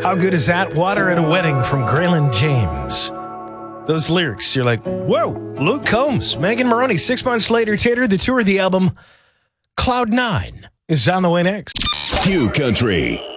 How good is that? Water at a Wedding from Graylin James. Those lyrics, you're like, whoa, Luke Combs, Megan Maroney. 6 months later, Tater, the tour of the album Cloud 9 is on the way next. Q Country.